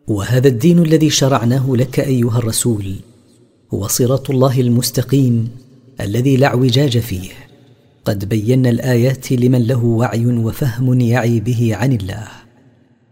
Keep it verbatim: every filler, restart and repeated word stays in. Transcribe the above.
وهذا الدين الذي شرعناه لك أيها الرسول هو صراط الله المستقيم الذي لا اعوجاج فيه. قد بينا الآيات لمن له وعي وفهم يعي به عن الله.